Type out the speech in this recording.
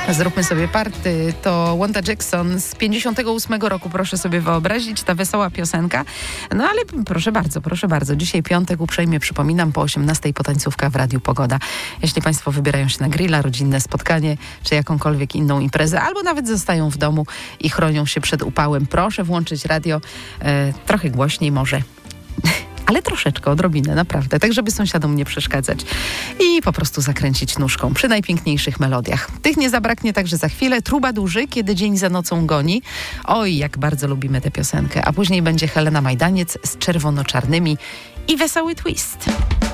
Zróbmy sobie party. To Wanda Jackson z 58 roku, proszę sobie wyobrazić, ta wesoła piosenka. No ale proszę bardzo. Dzisiaj piątek, uprzejmie przypominam, po 18 potańcówka w Radiu Pogoda. Jeśli Państwo wybierają się na grilla, rodzinne spotkanie, czy jakąkolwiek inną imprezę, albo nawet zostają w domu i chronią się przed upałem, proszę włączyć radio trochę głośniej może. Ale troszeczkę, odrobinę, naprawdę, tak żeby sąsiadom nie przeszkadzać i po prostu zakręcić nóżką przy najpiękniejszych melodiach. Tych nie zabraknie także za chwilę. Trubadurzy, kiedy dzień za nocą goni. Oj, jak bardzo lubimy tę piosenkę. A później będzie Helena Majdaniec z Czerwono-Czarnymi i Wesoły Twist.